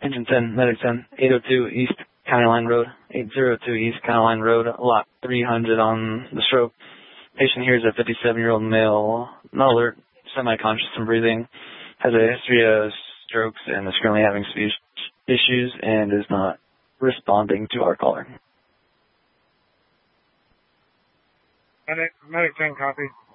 Engine 10, Medic 10, 802 East County Line Road, 802 East County Line Road, lot 300 on the stroke. Patient here is a 57-year-old male, not alert, semi-conscious and breathing, has a history of strokes and is currently having speech issues and is not responding to our caller. Medic 10, copy.